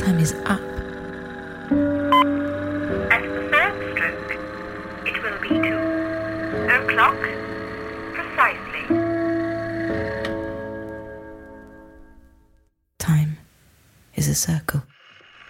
Time is up. At the third stroke, it will be 2 o'clock precisely. Time is a circle.